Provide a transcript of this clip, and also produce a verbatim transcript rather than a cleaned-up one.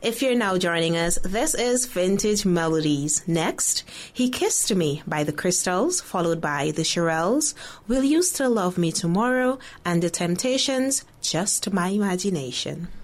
If you're now joining us, this is Vintage Melodies. Next, He Kissed Me by the Crystals, followed by the Shirelles, Will You Still Love Me Tomorrow, and the Temptations, Just My Imagination.